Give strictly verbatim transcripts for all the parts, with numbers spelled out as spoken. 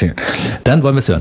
erzählen. Dann wollen wir es hören.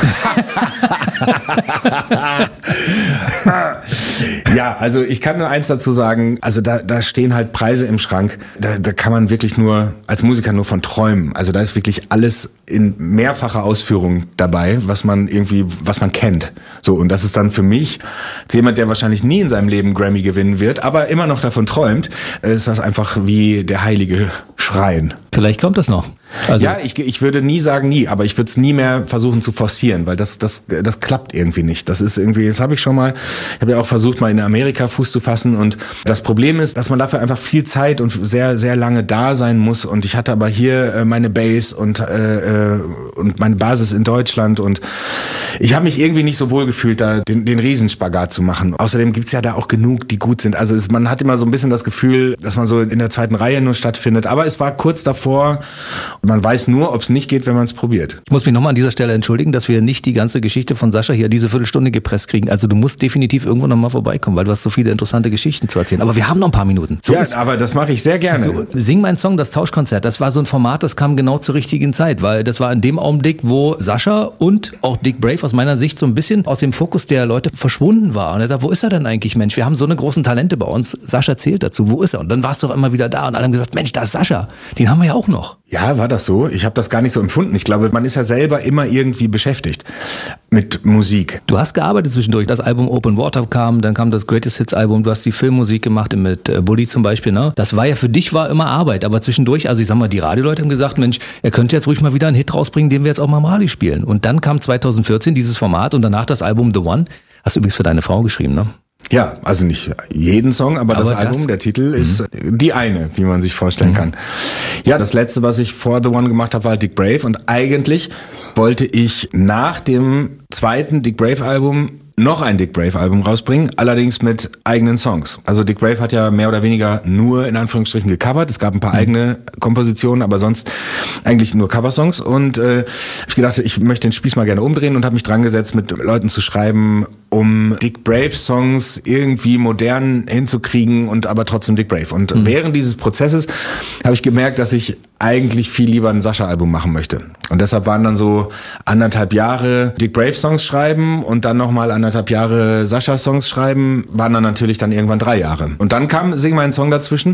Ja, also ich kann nur eins dazu sagen, also da, da stehen halt Preise im Schrank, da, da kann man wirklich nur, als Musiker nur von träumen. Also da ist wirklich alles in mehrfacher Ausführung dabei, was man irgendwie, was man kennt. So, und das ist dann für mich, als jemand, der wahrscheinlich nie in seinem Leben Grammy gewinnen wird, aber immer noch davon träumt, ist das einfach wie der heilige Schrein. Vielleicht kommt das noch. Also ja, ich, ich würde nie sagen nie, aber ich würde es nie mehr versuchen zu forcieren, weil das das das klappt irgendwie nicht. Das ist irgendwie, das habe ich schon mal, ich habe ja auch versucht, mal in Amerika Fuß zu fassen, und das Problem ist, dass man dafür einfach viel Zeit und sehr sehr lange da sein muss, und ich hatte aber hier äh, meine Base und äh, und meine Basis in Deutschland, und ich habe mich irgendwie nicht so wohl gefühlt, da den, den Riesenspagat zu machen. Außerdem gibt's ja da auch genug, die gut sind. Also es, man hat immer so ein bisschen das Gefühl, dass man so in der zweiten Reihe nur stattfindet, aber es war kurz davor. Man weiß nur, ob es nicht geht, wenn man es probiert. Ich muss mich nochmal an dieser Stelle entschuldigen, dass wir nicht die ganze Geschichte von Sascha hier diese Viertelstunde gepresst kriegen. Also du musst definitiv irgendwo nochmal vorbeikommen, weil du hast so viele interessante Geschichten zu erzählen. Aber wir haben noch ein paar Minuten. So ja, ist, aber das mache ich sehr gerne. So, Sing mein Song, das Tauschkonzert, das war so ein Format, das kam genau zur richtigen Zeit, weil das war in dem Augenblick, wo Sascha und auch Dick Brave aus meiner Sicht so ein bisschen aus dem Fokus der Leute verschwunden war. Und er dachte, wo ist er denn eigentlich, Mensch? Wir haben so eine großen Talente bei uns. Sascha zählt dazu, wo ist er? Und dann warst du doch immer wieder da, und alle haben gesagt, Mensch, da ist Sascha. Den haben wir ja auch noch. Ja, war das so? Ich habe das gar nicht so empfunden. Ich glaube, man ist ja selber immer irgendwie beschäftigt mit Musik. Du hast gearbeitet zwischendurch. Das Album Open Water kam, dann kam das Greatest Hits Album. Du hast die Filmmusik gemacht mit Bully zum Beispiel. Ne? Das war ja für dich war immer Arbeit, aber zwischendurch, also ich sag mal, die Radioleute haben gesagt, Mensch, er könnte jetzt ruhig mal wieder einen Hit rausbringen, den wir jetzt auch mal im Radio spielen. Und dann kam zwanzig vierzehn dieses Format und danach das Album The One. Hast du übrigens für deine Frau geschrieben, ne? Ja, also nicht jeden Song, aber, aber das Album, das, der Titel ist mhm. die eine, wie man sich vorstellen mhm. kann. Ja, das letzte, was ich vor The One gemacht habe, war Dick Brave, und eigentlich wollte ich nach dem zweiten Dick Brave Album noch ein Dick Brave Album rausbringen, allerdings mit eigenen Songs. Also Dick Brave hat ja mehr oder weniger nur in Anführungsstrichen gecovert. Es gab ein paar mhm. eigene Kompositionen, aber sonst eigentlich nur Coversongs. Und äh, ich gedacht, ich möchte den Spieß mal gerne umdrehen und habe mich dran gesetzt, mit Leuten zu schreiben, um Dick Brave Songs irgendwie modern hinzukriegen und aber trotzdem Dick Brave. Und mhm. während dieses Prozesses habe ich gemerkt, dass ich eigentlich viel lieber ein Sascha-Album machen möchte. Und deshalb waren dann so anderthalb Jahre Dick Brave-Songs schreiben und dann nochmal anderthalb Jahre Sascha-Songs schreiben, waren dann natürlich dann irgendwann drei Jahre. Und dann kam Sing mein Song dazwischen,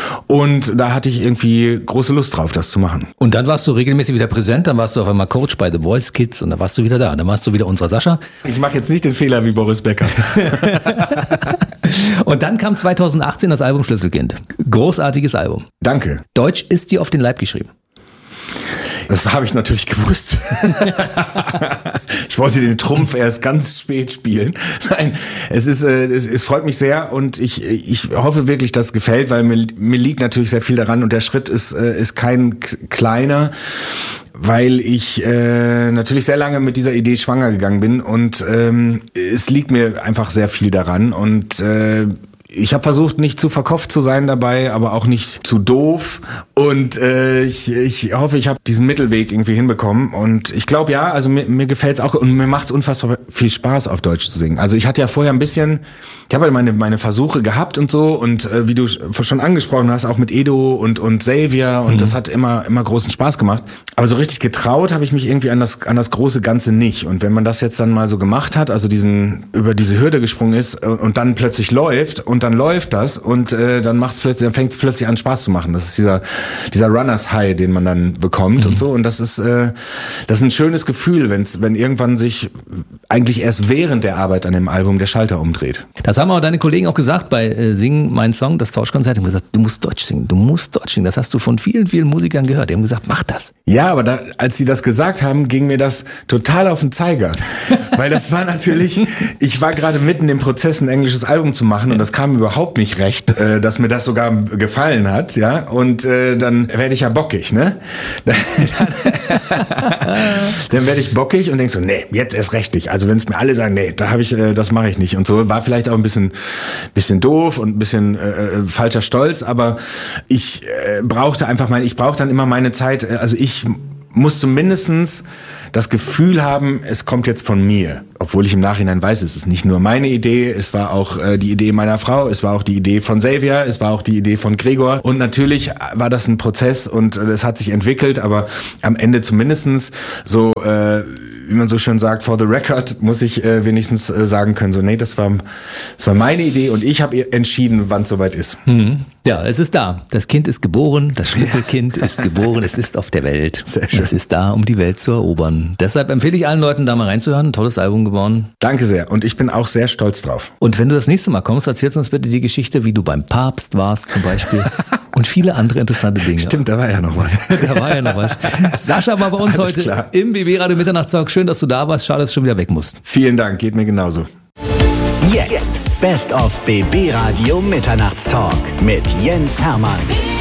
und da hatte ich irgendwie große Lust drauf, das zu machen. Und dann warst du regelmäßig wieder präsent, dann warst du auf einmal Coach bei The Voice Kids, und dann warst du wieder da. Dann warst du wieder unser Sascha. Ich mache jetzt nicht den Fehler wie Boris Becker. Und dann kam zwanzig achtzehn das Album Schlüsselkind. Großartiges Album. Danke. Deutsch ist dir auf den Leib geschrieben. Das habe ich natürlich gewusst. Ich wollte den Trumpf erst ganz spät spielen. Nein, es ist, äh, es, es freut mich sehr, und ich, ich hoffe wirklich, dass es gefällt, weil mir, mir liegt natürlich sehr viel daran, und der Schritt ist, äh, ist kein kleiner, weil ich äh, natürlich sehr lange mit dieser Idee schwanger gegangen bin, und ähm, es liegt mir einfach sehr viel daran, und äh, ich habe versucht, nicht zu verkopft zu sein dabei, aber auch nicht zu doof. Und äh, ich, ich hoffe, ich habe diesen Mittelweg irgendwie hinbekommen. Und ich glaube, ja, also mir, mir gefällt's auch, und mir macht's unfassbar viel Spaß, auf Deutsch zu singen. Also ich hatte ja vorher ein bisschen, ich habe halt meine meine Versuche gehabt und so. Und äh, wie du schon angesprochen hast, auch mit Edo und und Xavier. Und mhm. das hat immer immer großen Spaß gemacht. Aber so richtig getraut habe ich mich irgendwie an das an das große Ganze nicht. Und wenn man das jetzt dann mal so gemacht hat, also diesen über diese Hürde gesprungen ist und, und dann plötzlich läuft und dann läuft das, und äh, dann macht's plötzlich, dann fängt es plötzlich an, Spaß zu machen. Das ist dieser dieser Runners High, den man dann bekommt mhm. und so. Und das ist äh, das ist ein schönes Gefühl, wenn's wenn irgendwann sich eigentlich erst während der Arbeit an dem Album der Schalter umdreht. Das haben auch deine Kollegen auch gesagt bei äh, Sing mein Song, das Tauschkonzert. Die haben gesagt, du musst Deutsch singen, du musst Deutsch singen. Das hast du von vielen vielen Musikern gehört. Die haben gesagt, mach das. Ja, aber da, als sie das gesagt haben, ging mir das total auf den Zeiger, weil das war natürlich, ich war gerade mitten im Prozess, ein englisches Album zu machen, und das kam überhaupt nicht recht, äh, dass mir das sogar gefallen hat, ja, und äh, dann werde ich ja bockig, ne? Dann, dann werde ich bockig und denk so, nee, jetzt erst recht nicht. Also wenn es mir alle sagen, nee, da habe ich, äh, das mache ich nicht und so, war vielleicht auch ein bisschen, bisschen doof und ein bisschen äh, falscher Stolz, aber ich äh, brauchte einfach mein, ich brauche dann immer meine Zeit, äh, also ich muss zumindestens das Gefühl haben, es kommt jetzt von mir. Obwohl ich im Nachhinein weiß, es ist nicht nur meine Idee, es war auch äh, die Idee meiner Frau, es war auch die Idee von Xavier, es war auch die Idee von Gregor. Und natürlich war das ein Prozess und es äh, hat sich entwickelt, aber am Ende zumindestens so, äh, wie man so schön sagt, for the record, muss ich äh, wenigstens äh, sagen können, so nee, das war, das war meine Idee und ich habe entschieden, wann es soweit ist. Hm. Ja, es ist da. Das Kind ist geboren, das Schlüsselkind ist geboren, es ist auf der Welt. Sehr schön. Es ist da, um die Welt zu erobern. Deshalb empfehle ich allen Leuten, da mal reinzuhören. Ein tolles Album geworden. Danke sehr und ich bin auch sehr stolz drauf. Und wenn du das nächste Mal kommst, erzählst du uns bitte die Geschichte, wie du beim Papst warst zum Beispiel und viele andere interessante Dinge. Stimmt, da war ja noch was. Da war ja noch was. Sascha war bei uns Alles heute klar. Im B B Radio Mitternachtstalk. Schön, dass du da warst. Schade, dass du schon wieder weg musst. Vielen Dank, geht mir genauso. Jetzt Best of B B Radio Mitternachtstalk mit Jens Hermann.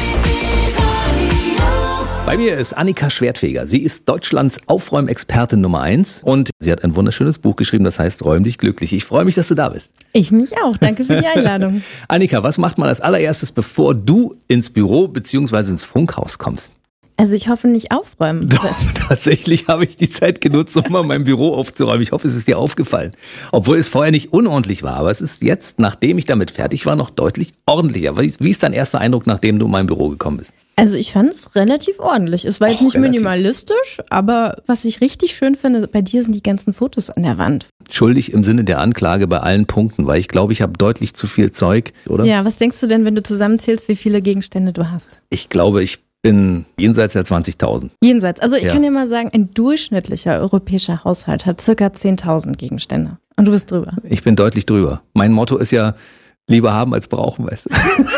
Bei mir ist Annika Schwertfeger. Sie ist Deutschlands Aufräumexpertin Nummer eins und sie hat ein wunderschönes Buch geschrieben, das heißt Räum dich glücklich. Ich freue mich, dass du da bist. Ich mich auch. Danke für die Einladung. Annika, was macht man als allererstes, bevor du ins Büro bzw. ins Funkhaus kommst? Also ich hoffe nicht aufräumen. Doch, tatsächlich habe ich die Zeit genutzt, um mal mein Büro aufzuräumen. Ich hoffe, es ist dir aufgefallen. Obwohl es vorher nicht unordentlich war, aber es ist jetzt, nachdem ich damit fertig war, noch deutlich ordentlicher. Wie ist dein erster Eindruck, nachdem du in mein Büro gekommen bist? Also ich fand es relativ ordentlich. Es war jetzt Oh, nicht relativ. minimalistisch, aber was ich richtig schön finde, bei dir sind die ganzen Fotos an der Wand. Schuldig im Sinne der Anklage bei allen Punkten, weil ich glaube, ich habe deutlich zu viel Zeug, oder? Ja, was denkst du denn, wenn du zusammenzählst, wie viele Gegenstände du hast? Ich glaube, ich bin jenseits der zwanzigtausend. Jenseits. Also ich Ja. kann dir mal sagen, ein durchschnittlicher europäischer Haushalt hat circa zehntausend Gegenstände. Und du bist drüber. Ich bin deutlich drüber. Mein Motto ist ja, lieber haben als brauchen, weißt du.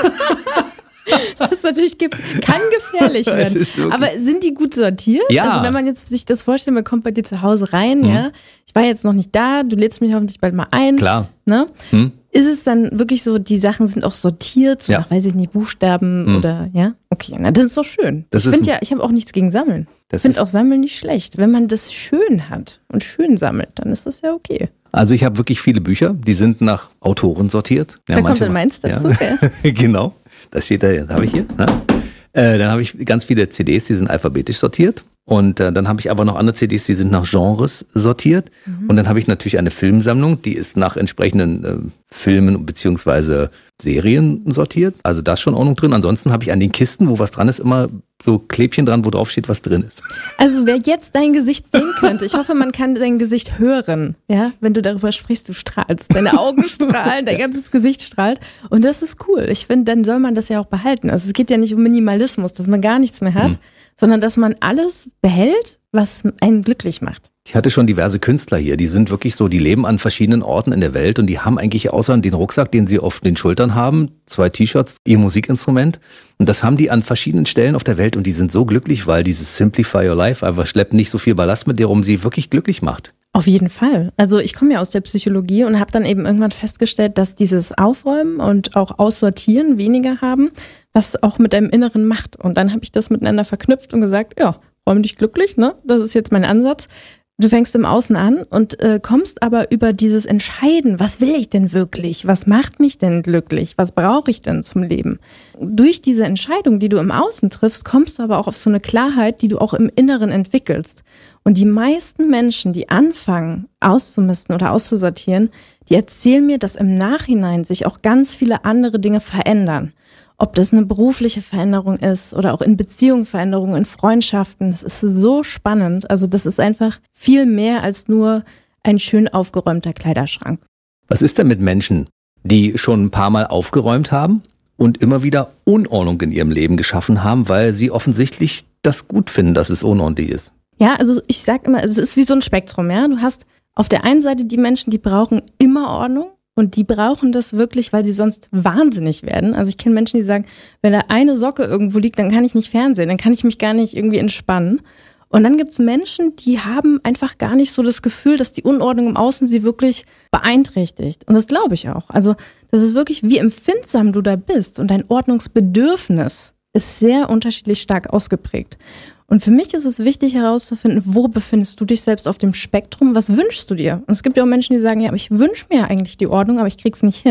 Das ist natürlich ge- kann gefährlich werden. Es ist wirklich- Aber sind die gut sortiert? Ja. Also wenn man jetzt sich das vorstellt, man kommt bei dir zu Hause rein, Mhm. ja. Ich war jetzt noch nicht da, du lädst mich hoffentlich bald mal ein. Klar. Ne? Hm? Ist es dann wirklich so, die Sachen sind auch sortiert, so Ja. nach, weiß ich nicht, Buchstaben Mhm. oder, ja? Okay, na, das ist doch schön. Das ich ist finde ein- ja, ich habe auch nichts gegen Sammeln. Das Ich finde ist- auch Sammeln nicht schlecht. Wenn man das schön hat und schön sammelt, dann ist das ja okay. Also ich habe wirklich viele Bücher, die sind nach Autoren sortiert. Ja, Da kommt manche dann mal- meins dazu, Ja. Genau, das steht da, das habe ich hier. Ne? Äh, dann habe ich ganz viele C Ds, die sind alphabetisch sortiert. Und äh, dann habe ich aber noch andere C Ds, die sind nach Genres sortiert. Mhm. Und dann habe ich natürlich eine Filmsammlung, die ist nach entsprechenden äh, Filmen bzw. Serien sortiert. Also da ist schon Ordnung drin. Ansonsten habe ich an den Kisten, wo was dran ist, immer so Klebchen dran, wo drauf steht, was drin ist. Also wer jetzt dein Gesicht sehen könnte, ich hoffe, man kann dein Gesicht hören, ja, wenn du darüber sprichst, du strahlst, deine Augen strahlen, dein ganzes Gesicht strahlt und das ist cool. Ich finde, dann soll man das ja auch behalten. Also es geht ja nicht um Minimalismus, dass man gar nichts mehr hat, Mhm. sondern dass man alles behält, was einen glücklich macht. Ich hatte schon diverse Künstler hier, die sind wirklich so, die leben an verschiedenen Orten in der Welt und die haben eigentlich außer den Rucksack, den sie auf den Schultern haben, zwei T-Shirts, ihr Musikinstrument und das haben die an verschiedenen Stellen auf der Welt und die sind so glücklich, weil dieses Simplify Your Life einfach schleppt nicht so viel Ballast mit dir rum, sie wirklich glücklich macht. Auf jeden Fall. Also ich komme ja aus der Psychologie und habe dann eben irgendwann festgestellt, dass dieses Aufräumen und auch Aussortieren weniger haben, was auch mit deinem Inneren macht. Und dann habe ich das miteinander verknüpft und gesagt, ja, räum dich glücklich, ne? Das ist jetzt mein Ansatz. Du fängst im Außen an und äh, kommst aber über dieses Entscheiden, was will ich denn wirklich? Was macht mich denn glücklich? Was brauche ich denn zum Leben? Durch diese Entscheidung, die du im Außen triffst, kommst du aber auch auf so eine Klarheit, die du auch im Inneren entwickelst. Und die meisten Menschen, die anfangen auszumisten oder auszusortieren, die erzählen mir, dass im Nachhinein sich auch ganz viele andere Dinge verändern. Ob das eine berufliche Veränderung ist oder auch in Beziehungen Veränderungen, in Freundschaften. Das ist so spannend. Also das ist einfach viel mehr als nur ein schön aufgeräumter Kleiderschrank. Was ist denn mit Menschen, die schon ein paar Mal aufgeräumt haben und immer wieder Unordnung in ihrem Leben geschaffen haben, weil sie offensichtlich das gut finden, dass es unordentlich ist? Ja, also ich sag immer, es ist wie so ein Spektrum, ja. Du hast auf der einen Seite die Menschen, die brauchen immer Ordnung. Und die brauchen das wirklich, weil sie sonst wahnsinnig werden. Also ich kenne Menschen, die sagen, wenn da eine Socke irgendwo liegt, dann kann ich nicht fernsehen, dann kann ich mich gar nicht irgendwie entspannen. Und dann gibt's Menschen, die haben einfach gar nicht so das Gefühl, dass die Unordnung im Außen sie wirklich beeinträchtigt. Und das glaube ich auch. Also das ist wirklich, wie empfindsam du da bist. Und dein Ordnungsbedürfnis ist sehr unterschiedlich stark ausgeprägt. Und für mich ist es wichtig herauszufinden, wo befindest du dich selbst auf dem Spektrum, was wünschst du dir? Und es gibt ja auch Menschen, die sagen, ja, aber ich wünsche mir eigentlich die Ordnung, aber ich krieg's nicht hin.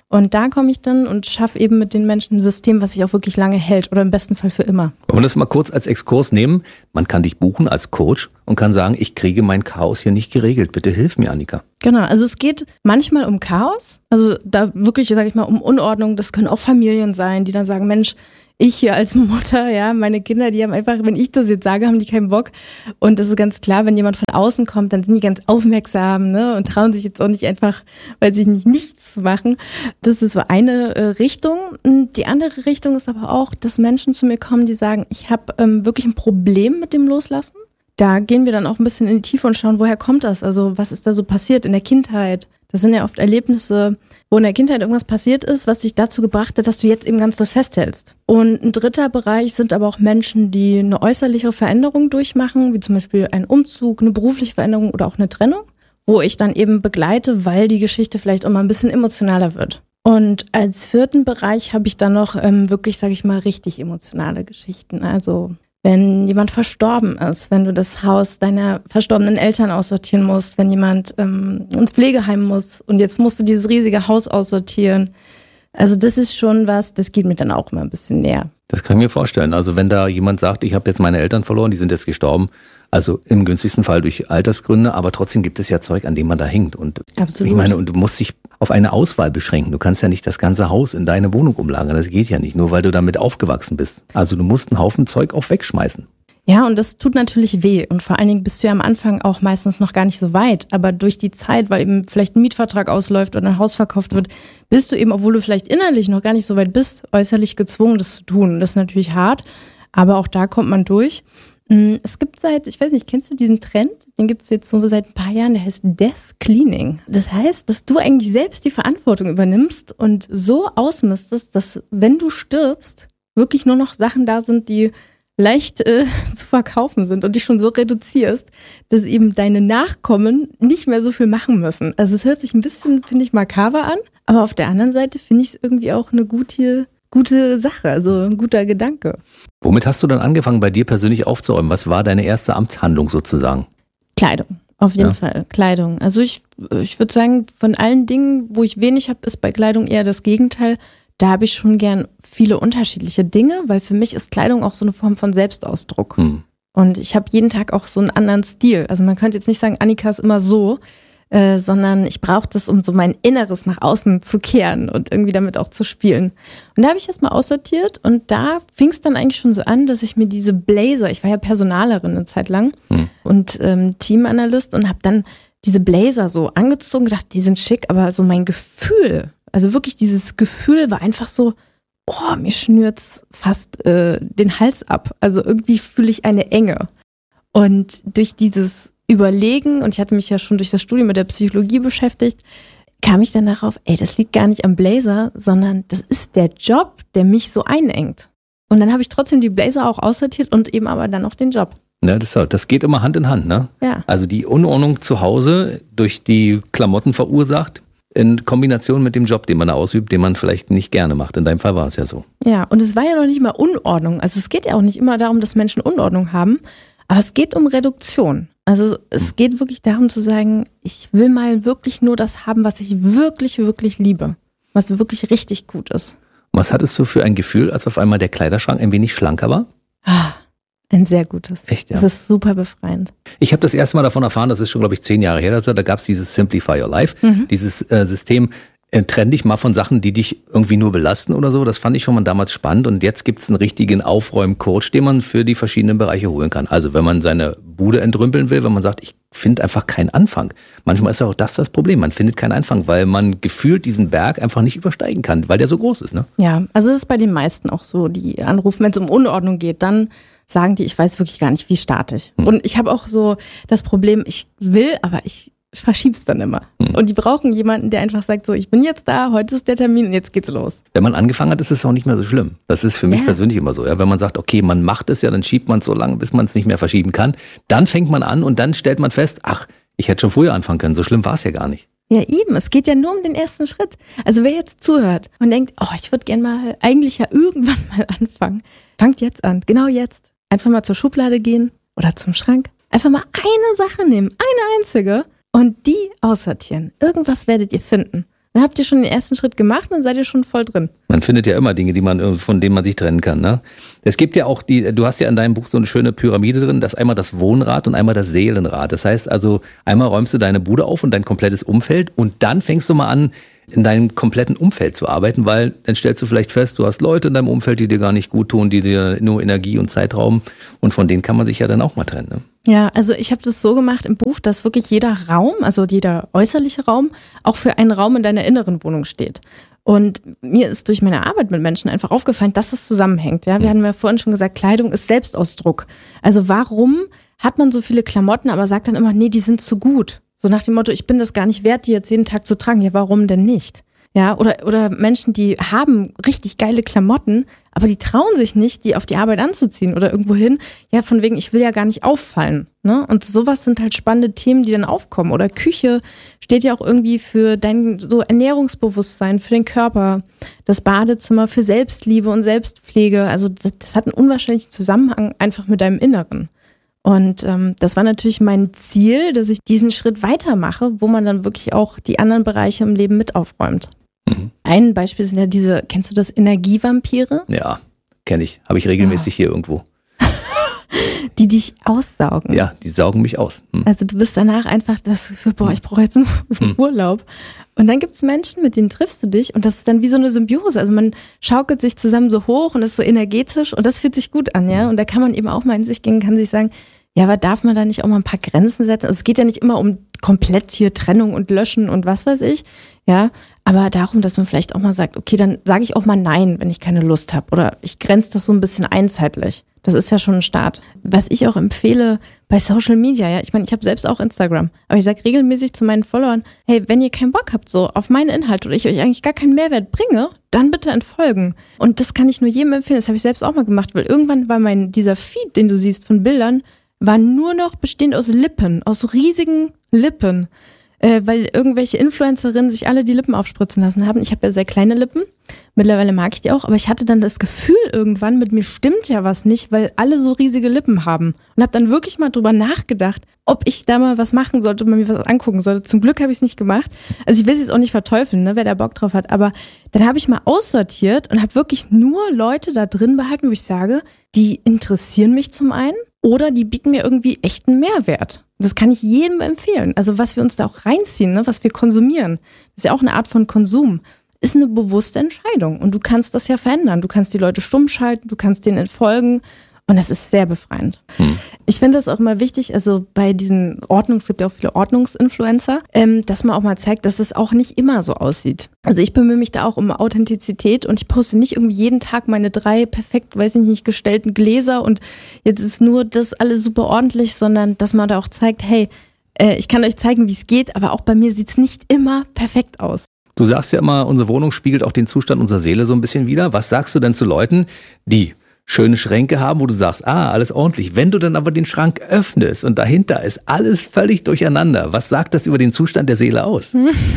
Und da komme ich dann und schaffe eben mit den Menschen ein System, was sich auch wirklich lange hält oder im besten Fall für immer. Wollen wir das mal kurz als Exkurs nehmen? Man kann dich buchen als Coach und kann sagen, ich kriege mein Chaos hier nicht geregelt. Bitte hilf mir, Annika. Genau, also es geht manchmal um Chaos, also da wirklich, sage ich mal, um Unordnung. Das können auch Familien sein, die dann sagen, Mensch, ich hier als Mutter, ja, meine Kinder, die haben einfach, wenn ich das jetzt sage, haben die keinen Bock. Und das ist ganz klar, wenn jemand von außen kommt, dann sind die ganz aufmerksam, ne, und trauen sich jetzt auch nicht einfach, weil sie nicht nichts machen. Das ist so eine äh, Richtung. Die andere Richtung ist aber auch, dass Menschen zu mir kommen, die sagen, ich habe ähm, wirklich ein Problem mit dem Loslassen. Da gehen wir dann auch ein bisschen in die Tiefe und schauen, woher kommt das? Also was ist da so passiert in der Kindheit? Das sind ja oft Erlebnisse, wo in der Kindheit irgendwas passiert ist, was dich dazu gebracht hat, dass du jetzt eben ganz doll festhältst. Und ein dritter Bereich sind aber auch Menschen, die eine äußerliche Veränderung durchmachen, wie zum Beispiel einen Umzug, eine berufliche Veränderung oder auch eine Trennung, wo ich dann eben begleite, weil die Geschichte vielleicht auch mal ein bisschen emotionaler wird. Und als vierten Bereich habe ich dann noch ähm, wirklich, sage ich mal, richtig emotionale Geschichten. Also wenn jemand verstorben ist, wenn du das Haus deiner verstorbenen Eltern aussortieren musst, wenn jemand ähm, ins Pflegeheim muss und jetzt musst du dieses riesige Haus aussortieren. Also das ist schon was, das geht mir dann auch immer ein bisschen näher. Das kann ich mir vorstellen. Also wenn da jemand sagt, ich habe jetzt meine Eltern verloren, die sind jetzt gestorben, also im günstigsten Fall durch Altersgründe, aber trotzdem gibt es ja Zeug, an dem man da hängt. Und Absolut. Ich meine, und du musst dich auf eine Auswahl beschränken. Du kannst ja nicht das ganze Haus in deine Wohnung umlagern. Das geht ja nicht, nur weil du damit aufgewachsen bist. Also du musst einen Haufen Zeug auch wegschmeißen. Ja, und das tut natürlich weh. Und vor allen Dingen bist du ja am Anfang auch meistens noch gar nicht so weit. Aber durch die Zeit, weil eben vielleicht ein Mietvertrag ausläuft oder ein Haus verkauft wird, bist du eben, obwohl du vielleicht innerlich noch gar nicht so weit bist, äußerlich gezwungen, das zu tun. Das ist natürlich hart, aber auch da kommt man durch. Es gibt seit, ich weiß nicht, kennst du diesen Trend? Den gibt es jetzt so seit ein paar Jahren, der heißt Death Cleaning. Das heißt, dass du eigentlich selbst die Verantwortung übernimmst und so ausmistest, dass wenn du stirbst, wirklich nur noch Sachen da sind, die leicht äh, zu verkaufen sind und dich schon so reduzierst, dass eben deine Nachkommen nicht mehr so viel machen müssen. Also es hört sich ein bisschen, finde ich, makaber an, aber auf der anderen Seite finde ich es irgendwie auch eine gute, gute Sache, also ein guter Gedanke. Womit hast du dann angefangen, bei dir persönlich aufzuräumen? Was war deine erste Amtshandlung sozusagen? Kleidung, auf jeden Ja. Fall, Kleidung. Also ich, ich würde sagen, von allen Dingen, wo ich wenig habe, ist bei Kleidung eher das Gegenteil. Da habe ich schon gern viele unterschiedliche Dinge, weil für mich ist Kleidung auch so eine Form von Selbstausdruck. Hm. Und ich habe jeden Tag auch so einen anderen Stil. Also man könnte jetzt nicht sagen, Annika ist immer so, äh, sondern ich brauche das, um so mein Inneres nach außen zu kehren und irgendwie damit auch zu spielen. Und da habe ich das mal aussortiert und da fing es dann eigentlich schon so an, dass ich mir diese Blazer, ich war ja Personalerin eine Zeit lang Hm. und ähm, Teamanalyst und habe dann diese Blazer so angezogen, gedacht, die sind schick, aber so mein Gefühl, also wirklich dieses Gefühl war einfach so, oh, mir schnürt's fast äh, den Hals ab. Also irgendwie fühle ich eine Enge. Und durch dieses Überlegen, und ich hatte mich ja schon durch das Studium mit der Psychologie beschäftigt, kam ich dann darauf, ey, das liegt gar nicht am Blazer, sondern das ist der Job, der mich so einengt. Und dann habe ich trotzdem die Blazer auch aussortiert und eben aber dann auch den Job. Ja, das, das geht immer Hand in Hand, ne? Ja. Also die Unordnung zu Hause durch die Klamotten verursacht, in Kombination mit dem Job, den man da ausübt, den man vielleicht nicht gerne macht. In deinem Fall war es ja so. Ja, und es war ja noch nicht mal Unordnung. Also es geht ja auch nicht immer darum, dass Menschen Unordnung haben, aber es geht um Reduktion. Also es geht wirklich darum zu sagen, ich will mal wirklich nur das haben, was ich wirklich, wirklich liebe. Was wirklich richtig gut ist. Was hattest du für ein Gefühl, als auf einmal der Kleiderschrank ein wenig schlanker war? Ah, ein sehr gutes. Echt, ja. Das ist super befreiend. Ich habe das erste Mal davon erfahren, das ist schon, glaube ich, zehn Jahre her, also da gab es dieses Simplify Your Life, Mhm. dieses äh, System, äh, trenn dich mal von Sachen, die dich irgendwie nur belasten oder so. Das fand ich schon mal damals spannend und jetzt gibt es einen richtigen Aufräum-Coach, den man für die verschiedenen Bereiche holen kann. Also wenn man seine Bude entrümpeln will, wenn man sagt, ich finde einfach keinen Anfang. Manchmal ist ja auch das das Problem, man findet keinen Anfang, weil man gefühlt diesen Berg einfach nicht übersteigen kann, weil der so groß ist, ne? Ja, also das ist bei den meisten auch so, die anrufen, wenn es um Unordnung geht, dann sagen die, ich weiß wirklich gar nicht, wie starte ich. Hm. Und ich habe auch so das Problem, ich will, aber ich verschieb's dann immer. Hm. Und die brauchen jemanden, der einfach sagt, so, ich bin jetzt da, heute ist der Termin und jetzt geht's los. Wenn man angefangen hat, ist es auch nicht mehr so schlimm. Das ist für mich Ja. persönlich immer so. Ja, wenn man sagt, okay, man macht es ja, dann schiebt man es so lange, bis man es nicht mehr verschieben kann. Dann fängt man an und dann stellt man fest, ach, ich hätte schon früher anfangen können. So schlimm war es ja gar nicht. Ja, eben. Es geht ja nur um den ersten Schritt. Also wer jetzt zuhört und denkt, oh, ich würde gerne mal, eigentlich ja irgendwann mal anfangen, fangt jetzt an. Genau jetzt. Einfach mal zur Schublade gehen oder zum Schrank. Einfach mal eine Sache nehmen, eine einzige und die aussortieren. Irgendwas werdet ihr finden, Dann habt ihr schon den ersten Schritt gemacht und dann seid ihr schon voll drin. Man findet ja immer Dinge, die man, von denen man sich trennen kann. Ne? Es gibt ja auch die, du hast ja in deinem Buch so eine schöne Pyramide drin, das ist einmal das Wohnrad und einmal das Seelenrad. Das heißt also, einmal räumst du deine Bude auf und dein komplettes Umfeld und dann fängst du mal an, in deinem kompletten Umfeld zu arbeiten, weil dann stellst du vielleicht fest, du hast Leute in deinem Umfeld, die dir gar nicht gut tun, die dir nur Energie und Zeit rauben und von denen kann man sich ja dann auch mal trennen. Ne? Ja, also ich habe das so gemacht im Buch, dass wirklich jeder Raum, also jeder äußerliche Raum, auch für einen Raum in deiner inneren Wohnung steht. Und mir ist durch meine Arbeit mit Menschen einfach aufgefallen, dass das zusammenhängt. Ja, wir hatten ja vorhin schon gesagt, Kleidung ist Selbstausdruck. Also warum hat man so viele Klamotten, aber sagt dann immer, nee, die sind zu gut. So nach dem Motto, ich bin das gar nicht wert, die jetzt jeden Tag zu tragen. Ja, warum denn nicht? Ja, oder, oder Menschen, die haben richtig geile Klamotten, aber die trauen sich nicht, die auf die Arbeit anzuziehen oder irgendwo hin. Ja, von wegen, ich will ja gar nicht auffallen. Ne? Und sowas sind halt spannende Themen, die dann aufkommen. Oder Küche steht ja auch irgendwie für dein so Ernährungsbewusstsein, für den Körper. Das Badezimmer für Selbstliebe und Selbstpflege. Also das, das hat einen unwahrscheinlichen Zusammenhang einfach mit deinem Inneren. Und ähm, das war natürlich mein Ziel, dass ich diesen Schritt weitermache, wo man dann wirklich auch die anderen Bereiche im Leben mit aufräumt. Mhm. Ein Beispiel sind ja diese, kennst du das, Energievampire? Ja, kenne ich. Habe ich regelmäßig ja. hier irgendwo. Die dich aussaugen. Ja, die saugen mich aus. Hm. Also du bist danach einfach das für, boah, ich brauche jetzt einen hm. Urlaub. Und dann gibt es Menschen, mit denen triffst du dich und das ist dann wie so eine Symbiose. Also man schaukelt sich zusammen so hoch und ist so energetisch und das fühlt sich gut an, ja. Und da kann man eben auch mal in sich gehen, kann sich sagen, ja, aber darf man da nicht auch mal ein paar Grenzen setzen? Also es geht ja nicht immer um komplett hier Trennung und Löschen und was weiß ich, ja, aber darum, dass man vielleicht auch mal sagt, okay, dann sage ich auch mal Nein, wenn ich keine Lust habe oder ich grenze das so ein bisschen einzeitlich. Das ist ja schon ein Start. Was ich auch empfehle bei Social Media, ja, ich meine, ich habe selbst auch Instagram, aber ich sage regelmäßig zu meinen Followern, hey, wenn ihr keinen Bock habt so auf meinen Inhalt oder ich euch eigentlich gar keinen Mehrwert bringe, dann bitte entfolgen. Und das kann ich nur jedem empfehlen, das habe ich selbst auch mal gemacht, weil irgendwann war mein, dieser Feed, den du siehst von Bildern, war nur noch bestehend aus Lippen, aus so riesigen Lippen, äh, weil irgendwelche Influencerinnen sich alle die Lippen aufspritzen lassen haben. Ich habe ja sehr kleine Lippen, mittlerweile mag ich die auch, aber ich hatte dann das Gefühl irgendwann, mit mir stimmt ja was nicht, weil alle so riesige Lippen haben. Und habe dann wirklich mal drüber nachgedacht, ob ich da mal was machen sollte, ob man mir was angucken sollte. Zum Glück habe ich es nicht gemacht. Also ich will es jetzt auch nicht verteufeln, ne, wer da Bock drauf hat, aber dann habe ich mal aussortiert und habe wirklich nur Leute da drin behalten, wo ich sage, die interessieren mich zum einen oder die bieten mir irgendwie echten Mehrwert. Das kann ich jedem empfehlen. Also was wir uns da auch reinziehen, ne, was wir konsumieren, das ist ja auch eine Art von Konsum, ist eine bewusste Entscheidung. Und du kannst das ja verändern. Du kannst die Leute stumm schalten, du kannst denen entfolgen. Und das ist sehr befreiend. Hm. Ich finde das auch mal wichtig, also bei diesen Ordnungs, es gibt ja auch viele Ordnungsinfluencer, ähm, dass man auch mal zeigt, dass es auch nicht immer so aussieht. Also ich bemühe mich da auch um Authentizität und ich poste nicht irgendwie jeden Tag meine drei perfekt, weiß ich nicht, gestellten Gläser und jetzt ist nur das alles super ordentlich, sondern dass man da auch zeigt, hey, äh, ich kann euch zeigen, wie es geht, aber auch bei mir sieht es nicht immer perfekt aus. Du sagst ja immer, unsere Wohnung spiegelt auch den Zustand unserer Seele so ein bisschen wider. Was sagst du denn zu Leuten, die schöne Schränke haben, wo du sagst, ah, alles ordentlich. Wenn du dann aber den Schrank öffnest und dahinter ist alles völlig durcheinander, was sagt das über den Zustand der Seele aus?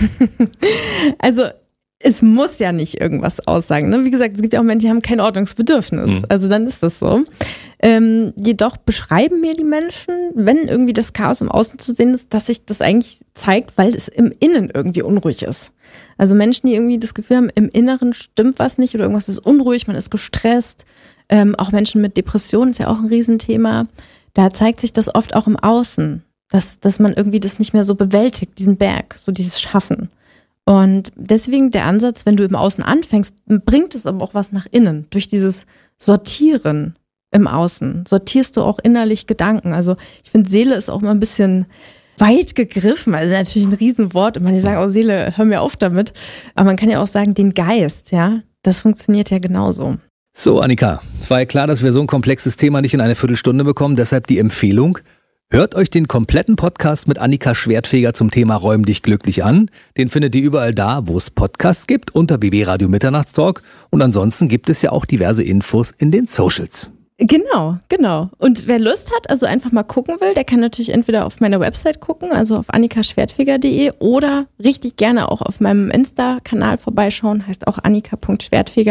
Also es muss ja nicht irgendwas aussagen. Ne? Wie gesagt, es gibt ja auch Menschen, die haben kein Ordnungsbedürfnis. Mhm. Also dann ist das so. Ähm, jedoch beschreiben mir die Menschen, wenn irgendwie das Chaos im Außen zu sehen ist, dass sich das eigentlich zeigt, weil es im Innen irgendwie unruhig ist. Also Menschen, die irgendwie das Gefühl haben, im Inneren stimmt was nicht oder irgendwas ist unruhig, man ist gestresst. Ähm, auch Menschen mit Depressionen ist ja auch ein Riesenthema. Da zeigt sich das oft auch im Außen, dass, dass man irgendwie das nicht mehr so bewältigt, diesen Berg, so dieses Schaffen. Und deswegen der Ansatz, wenn du im Außen anfängst, bringt es aber auch was nach innen. Durch dieses Sortieren im Außen sortierst du auch innerlich Gedanken. Also ich finde, Seele ist auch mal ein bisschen weit gegriffen. Also natürlich ein Riesenwort. Immer die sagen, oh Seele, hör mir auf damit. Aber man kann ja auch sagen, den Geist, ja, das funktioniert ja genauso. So, Annika, es war ja klar, dass wir so ein komplexes Thema nicht in eine Viertelstunde bekommen. Deshalb die Empfehlung, hört euch den kompletten Podcast mit Annika Schwertfeger zum Thema Räum dich glücklich an. Den findet ihr überall da, wo es Podcasts gibt, unter B B Radio Mitternachtstalk. Und ansonsten gibt es ja auch diverse Infos in den Socials. Genau, genau. Und wer Lust hat, also einfach mal gucken will, der kann natürlich entweder auf meiner Website gucken, also auf annika schwertfeger punkt de oder richtig gerne auch auf meinem Insta-Kanal vorbeischauen, heißt auch annika punkt schwertfeger.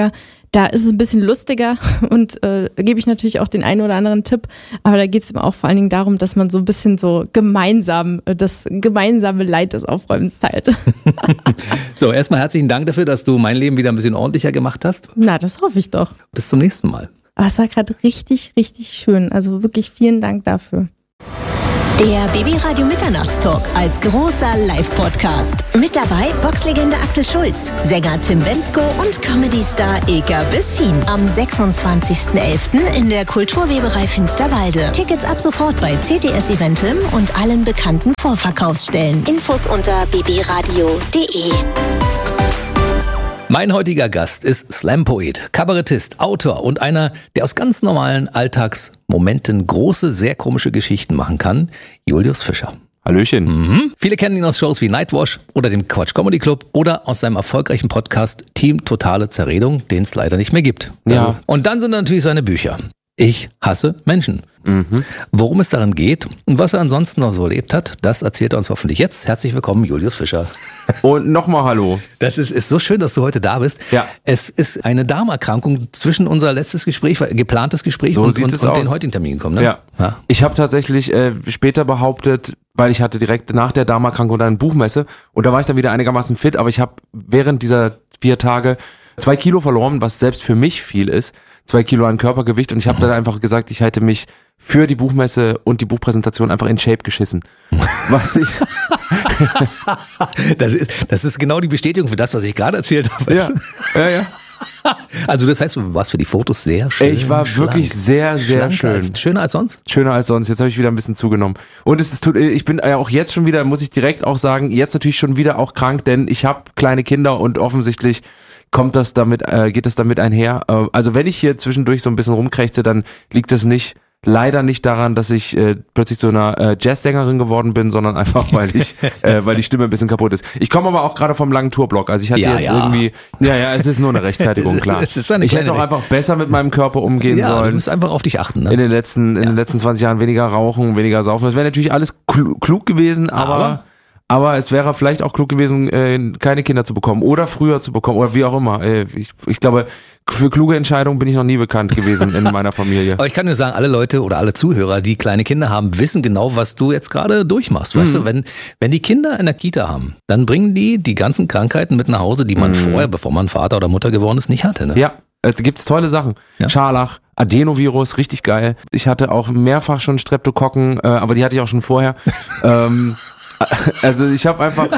Da ist es ein bisschen lustiger und äh, da gebe ich natürlich auch den einen oder anderen Tipp, aber da geht es immer auch vor allen Dingen darum, dass man so ein bisschen so gemeinsam, das gemeinsame Leid des Aufräumens teilt. So, erstmal herzlichen Dank dafür, dass du mein Leben wieder ein bisschen ordentlicher gemacht hast. Na, das hoffe ich doch. Bis zum nächsten Mal. Aber es war gerade richtig, richtig schön. Also wirklich vielen Dank dafür. Der B B-Radio Mitternachtstalk als großer Live-Podcast. Mit dabei Boxlegende Axel Schulz, Sänger Tim Bendzko und Comedy-Star Ilka Bessin. Am sechsundzwanzigsten elften in der Kulturweberei Finsterwalde. Tickets ab sofort bei C T S Eventim und allen bekannten Vorverkaufsstellen. Infos unter b b radio punkt d e. Mein heutiger Gast ist Slam-Poet, Kabarettist, Autor und einer, der aus ganz normalen Alltagsmomenten große, sehr komische Geschichten machen kann, Julius Fischer. Hallöchen. Mhm. Viele kennen ihn aus Shows wie Nightwash oder dem Quatsch Comedy Club oder aus seinem erfolgreichen Podcast Team Totale Zerredung, den es leider nicht mehr gibt. Ja. Und dann sind natürlich seine Bücher. Ich hasse Menschen. Mhm. Worum es darin geht und was er ansonsten noch so erlebt hat, das erzählt er uns hoffentlich jetzt. Herzlich willkommen, Julius Fischer. Und nochmal hallo. Das ist, ist so schön, dass du heute da bist. Ja. Es ist eine Darmerkrankung zwischen unser letztes Gespräch, geplantes Gespräch so und, sieht und, es und aus. den heutigen Termin gekommen. Ne? Ja. ja. Ich habe tatsächlich äh, später behauptet, weil ich hatte direkt nach der Darmerkrankung dann eine Buchmesse und da war ich dann wieder einigermaßen fit, aber ich habe während dieser vier Tage zwei Kilo verloren, was selbst für mich viel ist. Zwei Kilo an Körpergewicht und ich habe dann einfach gesagt, ich hätte mich für die Buchmesse und die Buchpräsentation einfach in Shape geschissen. Was ich das, ist, das ist genau die Bestätigung für das, was ich gerade erzählt habe. ja. ja, ja. Also das heißt, du warst für die Fotos sehr schön. Ich war schlank. wirklich sehr, sehr Schlanker schön. Als, schöner als sonst? Schöner als sonst. Jetzt habe ich wieder ein bisschen zugenommen. Und es ist, ich bin ja auch jetzt schon wieder, muss ich direkt auch sagen, jetzt natürlich schon wieder auch krank, denn ich habe kleine Kinder und offensichtlich kommt das damit, äh, geht das damit einher. Äh, also wenn ich hier zwischendurch so ein bisschen rumkrächze, dann liegt das nicht, leider nicht daran, dass ich äh, plötzlich so einer äh, Jazzsängerin geworden bin, sondern einfach, weil ich, äh, weil die Stimme ein bisschen kaputt ist. Ich komme aber auch gerade vom langen Tourblock. Also ich hatte Ja, jetzt ja. irgendwie, ja, ja, es ist nur eine Rechtfertigung, klar. Es ist eine Ich hätte kleine auch einfach besser mit meinem Körper umgehen Ja, du sollen. musst einfach auf dich achten. Ne? In den letzten, in den letzten zwanzig Jahren weniger rauchen, weniger saufen. Das wäre natürlich alles klu- klug gewesen, aber, Aber? aber es wäre vielleicht auch klug gewesen, äh, keine Kinder zu bekommen oder früher zu bekommen oder wie auch immer. Äh, ich, ich glaube, für kluge Entscheidungen bin ich noch nie bekannt gewesen in meiner Familie. Aber ich kann dir sagen, alle Leute oder alle Zuhörer, die kleine Kinder haben, wissen genau, was du jetzt gerade durchmachst. Weißt Mhm. du, wenn, wenn die Kinder in der Kita haben, dann bringen die die ganzen Krankheiten mit nach Hause, die man vorher, bevor man Vater oder Mutter geworden ist, nicht hatte. Ne? Ja, es gibt's tolle Sachen. Ja. Scharlach, Adenovirus, richtig geil. Ich hatte auch mehrfach schon Streptokokken, äh, aber die hatte ich auch schon vorher. ähm, also ich habe einfach...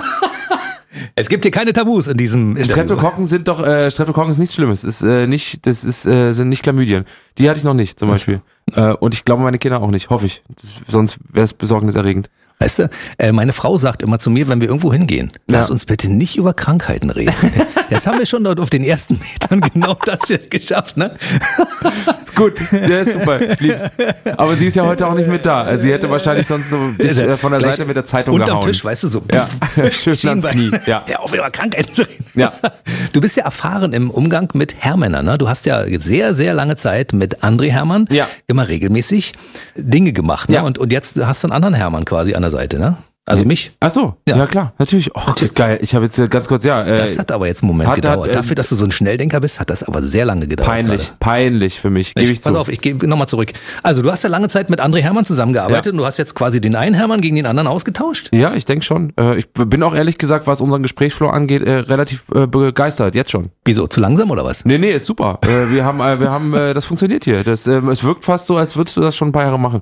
Es gibt hier keine Tabus in diesem Interview. Streptokokken sind doch, äh, Streptokokken ist nichts Schlimmes. Ist, äh, nicht, das ist, äh, sind nicht Chlamydien. Die hatte ich noch nicht, zum Beispiel. Äh, und ich glaube meine Kinder auch nicht, hoffe ich. Das, sonst wäre es besorgniserregend. Weißt du, äh, meine Frau sagt immer zu mir, wenn wir irgendwo hingehen, lass Ja. uns bitte nicht über Krankheiten reden. Jetzt haben wir schon dort auf den ersten Metern genau das wieder geschafft, ne? Ist gut, ja, ist super, ich lieb's. Aber sie ist ja heute auch nicht mit da. Also sie hätte wahrscheinlich sonst so dich äh, von der Gleich Seite mit der Zeitung unterm gehauen. Tisch, weißt du, so. Ja, schön ans Schienbein. Knie. Ja. Ja, auf über Krankheiten zu reden. Ja. Du bist ja erfahren im Umgang mit Herrmännern, ne? Du hast ja sehr, sehr lange Zeit mit André Hermann Ja. immer regelmäßig Dinge gemacht, ne? Ja. Und, und jetzt hast du einen anderen Hermann quasi an der Seite, ne? Also mich. Ach so, Ja. ja, klar, natürlich. Oh, geil. Ich habe jetzt äh, ganz kurz, ja. Äh, Das hat aber jetzt einen Moment hat- gedauert. hat, äh, Dafür, dass du so ein Schnelldenker bist, hat das aber sehr lange gedauert. peinlich, gerade. peinlich für mich, gebe ich, Ich, pass zu. auf, ich gehe nochmal zurück. Also du hast ja lange Zeit mit André Hermann zusammengearbeitet Ja. und du hast jetzt quasi den einen Hermann gegen den anderen ausgetauscht. Ja, ich denke schon. Äh, ich bin auch ehrlich gesagt, was unseren Gesprächsflow angeht, äh, relativ äh, begeistert, jetzt schon. Wieso, zu langsam oder was? Nee, nee, ist super. äh, wir haben, äh, wir haben, äh, das funktioniert hier. Das, äh, es wirkt fast so, als würdest du das schon ein paar Jahre machen.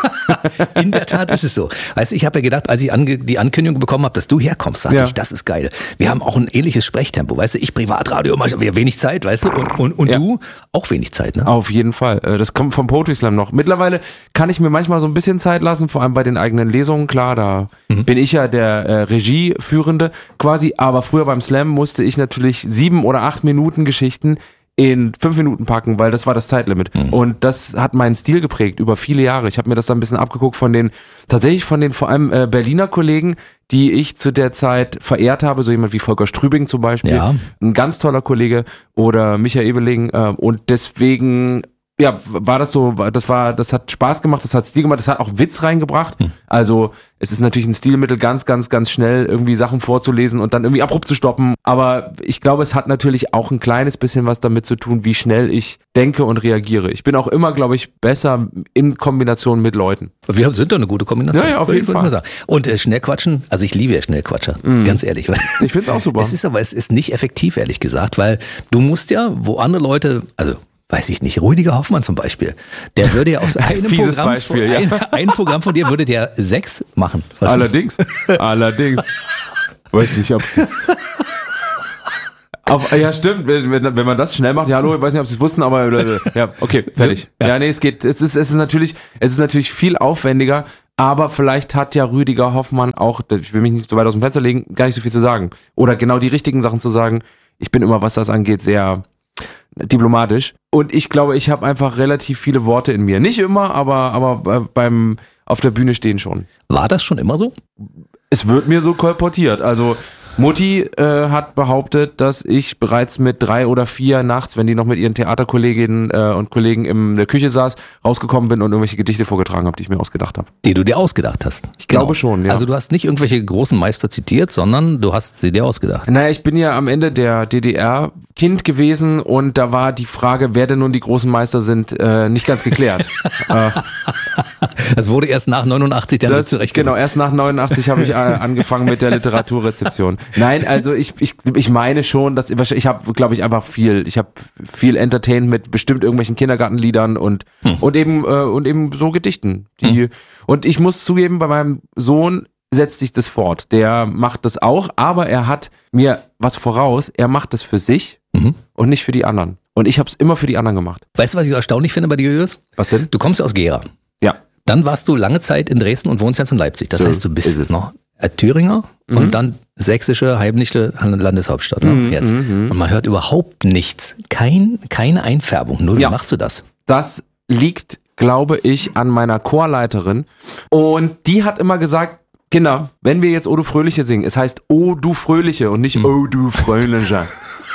In der Tat ist es so. Weißt du, ich habe ja gedacht, als ich ange die Ankündigung bekommen habe, dass du herkommst, dachte Ja. ich, das ist geil. Wir haben auch ein ähnliches Sprechtempo, weißt du, ich Privatradio, immer wir wenig Zeit, weißt du, und, und, und Ja. du auch wenig Zeit, ne? Auf jeden Fall. Äh, Das kommt vom Poetry Slam noch. Mittlerweile kann ich mir manchmal so ein bisschen Zeit lassen, vor allem bei den eigenen Lesungen. Klar, da Mhm. bin ich ja der äh, Regieführende quasi. Aber früher beim Slam musste ich natürlich sieben oder acht Minuten Geschichten in fünf Minuten packen, weil das war das Zeitlimit. Mhm. Und das hat meinen Stil geprägt über viele Jahre. Ich habe mir das dann ein bisschen abgeguckt von den, tatsächlich von den vor allem äh, Berliner Kollegen, die ich zu der Zeit verehrt habe, so jemand wie Volker Strübing zum Beispiel, Ja. ein ganz toller Kollege, oder Michael Ebeling, äh, und deswegen ja, war das so, das war, das hat Spaß gemacht, das hat Stil gemacht, das hat auch Witz reingebracht. Hm. Also es ist natürlich ein Stilmittel, ganz, ganz, ganz schnell irgendwie Sachen vorzulesen und dann irgendwie abrupt zu stoppen. Aber ich glaube, es hat natürlich auch ein kleines bisschen was damit zu tun, wie schnell ich denke und reagiere. Ich bin auch immer, glaube ich, besser in Kombination mit Leuten. Wir sind doch eine gute Kombination. Ja, ja, auf jeden Fall. Sagen. Und äh, Schnellquatschen, also ich liebe ja Schnellquatscher, mm. ganz ehrlich. Ich finde es auch super. Es ist aber, es ist nicht effektiv, ehrlich gesagt, weil du musst ja, wo andere Leute, also weiß ich nicht, Rüdiger Hoffmann zum Beispiel, der würde ja aus einem Fieses Programm, Beispiel, von, ja. ein, ein Programm von dir würde der sechs machen. Allerdings, allerdings. Weiß nicht, ob es Auf, ja, stimmt, wenn, wenn man das schnell macht, ja, hallo, ich weiß nicht, ob Sie es wussten, aber ja, okay, fertig. Ja, ja nee, es geht, es ist, es ist natürlich, es ist natürlich viel aufwendiger, aber vielleicht hat ja Rüdiger Hoffmann auch, ich will mich nicht so weit aus dem Fenster legen, gar nicht so viel zu sagen. Oder genau die richtigen Sachen zu sagen. Ich bin immer, was das angeht, sehr diplomatisch. Und ich glaube, ich habe einfach relativ viele Worte in mir. Nicht immer, aber, aber beim auf der Bühne stehen schon. War das schon immer so? Es wird mir so kolportiert. Also Mutti äh, hat behauptet, dass ich bereits mit drei oder vier nachts, wenn die noch mit ihren Theaterkolleginnen äh, und Kollegen in der Küche saß, rausgekommen bin und irgendwelche Gedichte vorgetragen habe, die ich mir ausgedacht habe. Die du dir ausgedacht hast? Ich genau. glaube schon, ja. Also du hast nicht irgendwelche großen Meister zitiert, sondern du hast sie dir ausgedacht. Naja, ich bin ja am Ende der D D R Kind gewesen und da war die Frage, wer denn nun die großen Meister sind, äh, nicht ganz geklärt. äh, das wurde erst nach neunundachtzig dann das, zurechtgerückt. Genau, erst nach neunundachtzig habe ich äh, angefangen mit der Literaturrezeption. Nein, also ich ich ich meine schon, dass ich, ich habe, glaube ich, einfach viel, ich habe viel entertained mit bestimmt irgendwelchen Kindergartenliedern und hm. und eben äh, und eben so Gedichten. Die hm. Und ich muss zugeben, bei meinem Sohn setzt sich das fort. Der macht das auch, aber er hat mir was voraus. Er macht das für sich mhm. und nicht für die anderen. Und ich habe es immer für die anderen gemacht. Weißt du, was ich so erstaunlich finde bei dir, Julius? Was denn? Du kommst ja aus Gera. Ja. Dann warst du lange Zeit in Dresden und wohnst jetzt in Leipzig. Das so heißt, du bist noch Thüringer mhm. und dann sächsische, heimliche Landeshauptstadt. Ne? Mhm. Jetzt. Und man hört überhaupt nichts. Kein, keine Einfärbung. Nur wie ja. machst du das? Das liegt, glaube ich, an meiner Chorleiterin. Und die hat immer gesagt, Kinder, wenn wir jetzt O du Fröhliche singen, es heißt O du Fröhliche und nicht hm. O du Fröhliche.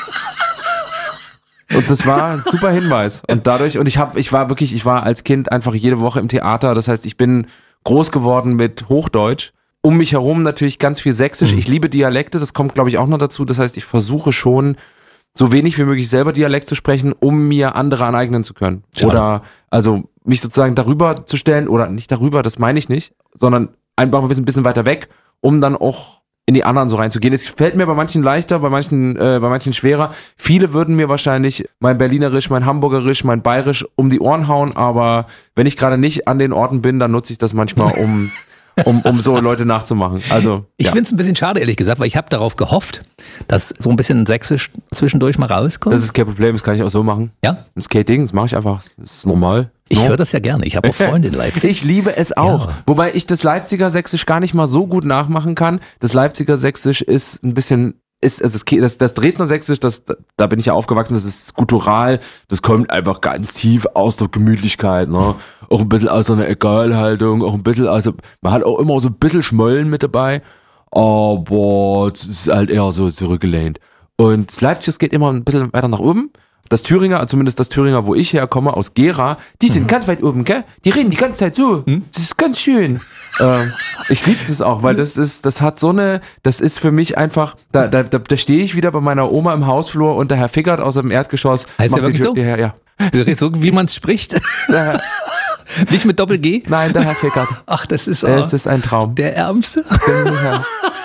Und das war ein super Hinweis. Und dadurch, und ich habe, ich war wirklich, ich war als Kind einfach jede Woche im Theater. Das heißt, ich bin groß geworden mit Hochdeutsch. Um mich herum natürlich ganz viel Sächsisch. Hm. Ich liebe Dialekte, das kommt, glaube ich, auch noch dazu. Das heißt, ich versuche schon, so wenig wie möglich selber Dialekt zu sprechen, um mir andere aneignen zu können. Schade. Oder also mich sozusagen darüber zu stellen, oder nicht darüber, das meine ich nicht, sondern einfach ein bisschen, bisschen weiter weg, um dann auch in die anderen so reinzugehen. Es fällt mir bei manchen leichter, bei manchen, äh, bei manchen schwerer. Viele würden mir wahrscheinlich mein Berlinerisch, mein Hamburgerisch, mein Bayerisch um die Ohren hauen, aber wenn ich gerade nicht an den Orten bin, dann nutze ich das manchmal, um um, um so Leute nachzumachen. Also ich ja. finde es ein bisschen schade, ehrlich gesagt, weil ich habe darauf gehofft, dass so ein bisschen Sächsisch zwischendurch mal rauskommt. Das ist kein Problem, das kann ich auch so machen. Ja? Das Skating, das mache ich einfach, das ist normal. Ich no? höre das ja gerne, ich habe auch Freunde in Leipzig. Ich liebe es auch, ja. Wobei ich das Leipziger Sächsisch gar nicht mal so gut nachmachen kann. Das Leipziger Sächsisch ist ein bisschen... Ist, also das, das, das Dresdner Sächsisch, das, da bin ich ja aufgewachsen, das ist guttural, das kommt einfach ganz tief aus der Gemütlichkeit, ne? Auch ein bisschen aus so einer Egalhaltung, auch ein bisschen, also man hat auch immer so ein bisschen Schmollen mit dabei, aber es ist halt eher so zurückgelehnt. Und das Leipzig, das geht immer ein bisschen weiter nach oben. Das Thüringer, zumindest das Thüringer, wo ich herkomme, aus Gera, die sind mhm. ganz weit oben, gell? Die reden die ganze Zeit so. Mhm. Das ist ganz schön. ähm, ich liebe das auch, weil das ist, das hat so eine, das ist für mich einfach, da, da, da, da stehe ich wieder bei meiner Oma im Hausflur und der Herr Fickert aus dem Erdgeschoss. Heißt der wirklich die, so? Ja, ja. So wie man es spricht? Nicht mit Doppel-G? Nein, der Herr Fickert. Ach, das ist, es ist ein Traum. Der Ärmste. Ja.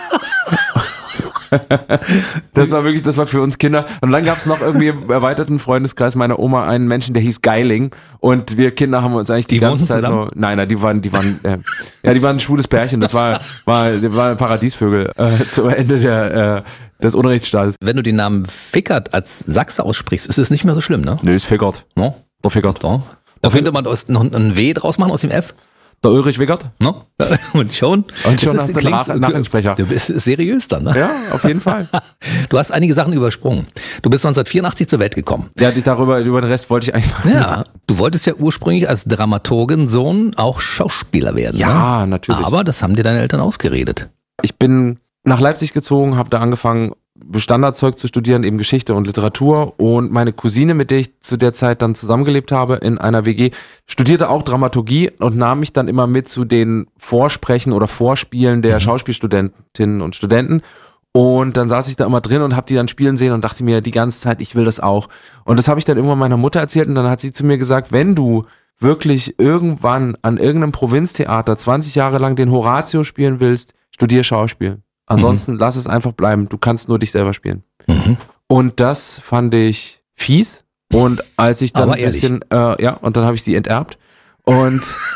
Das war wirklich, das war für uns Kinder. Und dann gab es noch irgendwie im erweiterten Freundeskreis meiner Oma einen Menschen, der hieß Geiling. Und wir Kinder haben uns eigentlich die, die ganze Zeit nur, nein, nein, die waren, die waren, äh, ja, die waren ein schwules Pärchen. Das war, war, die waren Paradiesvögel äh, zum Ende der, äh, des Unrechtsstaates. Wenn du den Namen Fickert als Sachse aussprichst, ist es nicht mehr so schlimm, ne? Nö, ist Fickert. No? Der Fickert. Da, da könnte man aus, noch ein W draus machen aus dem F. Der Ulrich Wickert. No? Und schon. Und schon hast du einen Nach- Nachrichtensprecher. Du bist seriös dann, ne? Ja, auf jeden Fall. Du hast einige Sachen übersprungen. Du bist neunzehnhundertvierundachtzig zur Welt gekommen. Ja, darüber, über den Rest wollte ich eigentlich mal. Ja, du wolltest ja ursprünglich als Dramaturgensohn auch Schauspieler werden. Ja, ne? natürlich. Aber das haben dir deine Eltern ausgeredet. Ich bin nach Leipzig gezogen, habe da angefangen, Standardzeug zu studieren, eben Geschichte und Literatur. Und meine Cousine, mit der ich zu der Zeit dann zusammengelebt habe in einer W G, studierte auch Dramaturgie und nahm mich dann immer mit zu den Vorsprechen oder Vorspielen der Schauspielstudentinnen und Studenten. Und dann saß ich da immer drin und habe die dann spielen sehen und dachte mir die ganze Zeit, ich will das auch. Und das habe ich dann irgendwann meiner Mutter erzählt und dann hat sie zu mir gesagt, wenn du wirklich irgendwann an irgendeinem Provinztheater zwanzig Jahre lang den Horatio spielen willst, studier Schauspiel. Ansonsten mhm. lass es einfach bleiben. Du kannst nur dich selber spielen. Mhm. Und das fand ich fies. Und als ich dann Aber ein bisschen, äh, ja, und dann habe ich sie enterbt. Und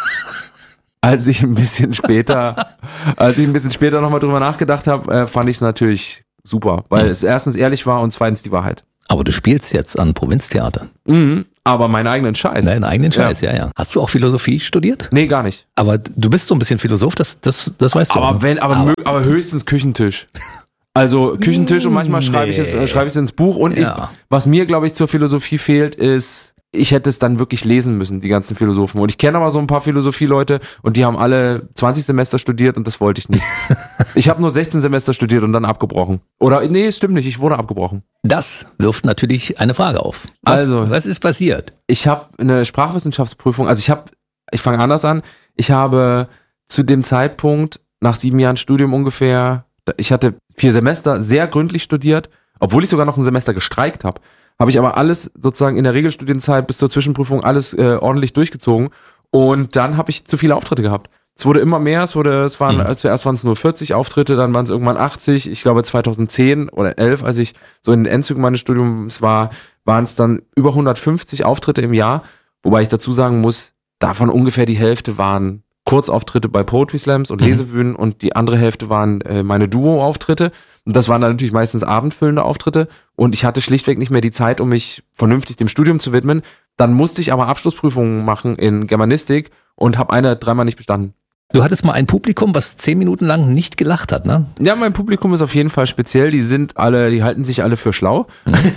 als ich ein bisschen später, als ich ein bisschen später nochmal drüber nachgedacht habe, äh, fand ich es natürlich super, weil mhm. es erstens ehrlich war und zweitens die Wahrheit. Aber du spielst jetzt an Provinztheatern. Mhm, aber meinen eigenen Scheiß. Deinen eigenen Scheiß, ja. ja, ja. Hast du auch Philosophie studiert? Nee, gar nicht. Aber du bist so ein bisschen Philosoph, das, das, das weißt du. Aber auch wenn, aber, aber, aber höchstens Küchentisch. Also Küchentisch und manchmal Nee. schreibe ich es, äh, schreibe ich es ins Buch. Und Ja. ich, was mir, glaube ich, zur Philosophie fehlt, ist, ich hätte es dann wirklich lesen müssen, die ganzen Philosophen. Und ich kenne aber so ein paar Philosophieleute und die haben alle zwanzig Semester studiert und das wollte ich nicht. Ich habe nur sechzehn Semester studiert und dann abgebrochen. Oder, nee, es stimmt nicht, ich wurde abgebrochen. Das wirft natürlich eine Frage auf. Was, Also- was ist passiert? Ich habe eine Sprachwissenschaftsprüfung, also ich habe, ich fange anders an, ich habe zu dem Zeitpunkt, nach sieben Jahren Studium ungefähr, ich hatte vier Semester sehr gründlich studiert, obwohl ich sogar noch ein Semester gestreikt habe, habe ich aber alles sozusagen in der Regelstudienzeit bis zur Zwischenprüfung alles äh, ordentlich durchgezogen und dann habe ich zu viele Auftritte gehabt. Es wurde immer mehr, es wurde, es waren, mhm. zuerst waren es nur vierzig Auftritte, dann waren es irgendwann achtzig, ich glaube zweitausendzehn oder elf, als ich so in den Endzügen meines Studiums war, waren es dann über hundertfünfzig Auftritte im Jahr, wobei ich dazu sagen muss, davon ungefähr die Hälfte waren Kurzauftritte bei Poetry Slams und Lesebühnen mhm. und die andere Hälfte waren äh, meine Duo-Auftritte. Und das waren dann natürlich meistens abendfüllende Auftritte und ich hatte schlichtweg nicht mehr die Zeit, um mich vernünftig dem Studium zu widmen. Dann musste ich aber Abschlussprüfungen machen in Germanistik und habe eine dreimal nicht bestanden. Du hattest mal ein Publikum, was zehn Minuten lang nicht gelacht hat, ne? Ja, mein Publikum ist auf jeden Fall speziell. Die sind alle, die halten sich alle für schlau.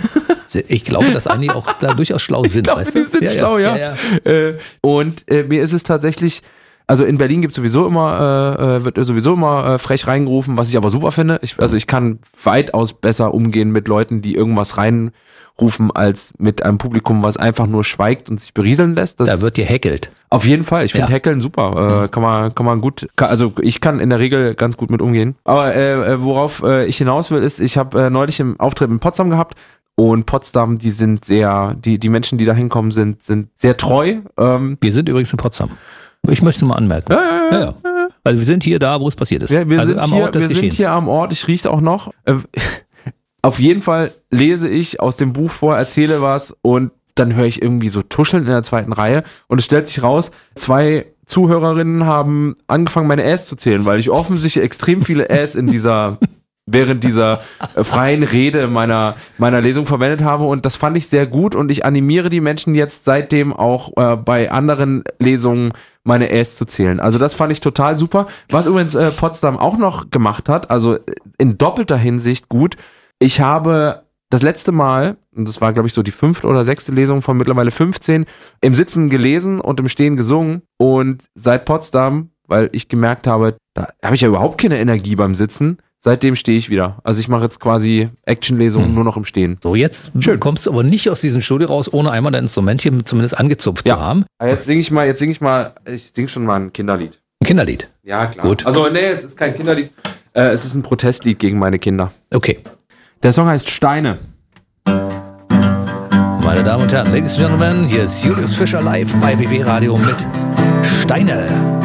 Ich glaube, dass einige auch da durchaus schlau sind, Ich glaube, weißt die du? sind ja, schlau, ja. ja. ja. Äh, und äh, mir ist es tatsächlich, also in Berlin gibt sowieso immer, äh, wird sowieso immer äh, frech reingerufen, was ich aber super finde. Ich, also ich kann weitaus besser umgehen mit Leuten, die irgendwas reinrufen, als mit einem Publikum, was einfach nur schweigt und sich berieseln lässt. Das Da wird gehäkelt. auf jeden Fall. Ich finde Ja. Heckeln super. Äh, kann man, kann man gut. Kann, also ich kann in der Regel ganz gut mit umgehen. Aber äh, worauf äh, ich hinaus will, ist, ich habe äh, neulich im Auftritt in Potsdam gehabt. Und Potsdam, die sind sehr, die die Menschen, die da hinkommen, sind sind sehr treu. Ähm, Wir sind übrigens in Potsdam. Ich möchte nur mal anmerken. ja, ja, ja. Ja, ja. Also wir sind hier da, wo es passiert ist. Ja, wir also sind, am hier, Ort des wir sind Geschehens. hier am Ort, ich rieche auch noch. Äh, auf jeden Fall lese ich aus dem Buch vor, erzähle was und dann höre ich irgendwie so Tuscheln in der zweiten Reihe und es stellt sich raus, zwei Zuhörerinnen haben angefangen, meine Äs zu zählen, weil ich offensichtlich extrem viele Äs in dieser, während dieser äh, freien Rede meiner, meiner Lesung verwendet habe und das fand ich sehr gut und ich animiere die Menschen jetzt seitdem auch äh, bei anderen Lesungen meine Äs zu zählen. Also das fand ich total super. Was übrigens äh, Potsdam auch noch gemacht hat, also in doppelter Hinsicht gut, ich habe das letzte Mal, und das war glaube ich so die fünfte oder sechste Lesung von mittlerweile fünfzehn, im Sitzen gelesen und im Stehen gesungen und seit Potsdam, weil ich gemerkt habe, da habe ich ja überhaupt keine Energie beim Sitzen, seitdem stehe ich wieder. Also ich mache jetzt quasi Actionlesungen Hm. nur noch im Stehen. So, jetzt Schön. kommst du aber nicht aus diesem Studio raus, ohne einmal dein Instrumentchen zumindest angezupft Ja. zu haben. Aber jetzt singe ich mal, jetzt singe ich mal, ich singe schon mal ein Kinderlied. Ein Kinderlied. Ja, klar. Gut. Also nee, es ist kein Kinderlied, äh, es ist ein Protestlied gegen meine Kinder. Okay. Der Song heißt Steine. Meine Damen und Herren, Ladies and Gentlemen, hier ist Julius Fischer live bei B B Radio mit Steine.